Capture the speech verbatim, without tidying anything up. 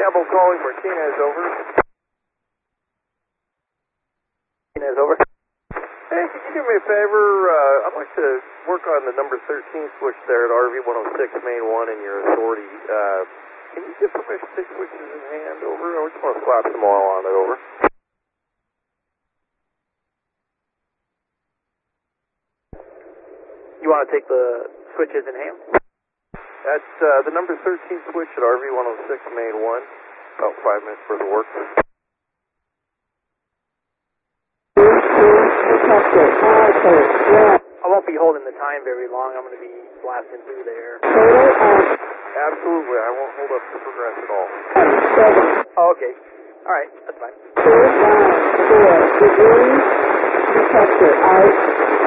Campbell calling, Martinez over. Martinez over. Hey, can you do me a favor? Uh, I'd like to work on the number thirteen switch there at R V one oh six, main one in your authority. Uh, can you give permission to take switches in hand over? I just want to slap some oil on it over. You want to take the switches in hand? That's uh, the number thirteen switch at R V one oh six, main one. About five minutes worth of work. I won't be holding the time very long. I'm going to be blasting through there. Absolutely. I won't hold up the progress at all. Oh, okay. All right. That's fine. Four, nine, four, degrees, detector out.